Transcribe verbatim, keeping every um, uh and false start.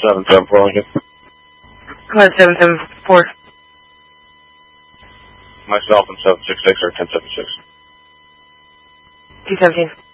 seven seven four Lincoln. Come on, seven seven four. Myself and seven six six or ten seven six. two seventeen.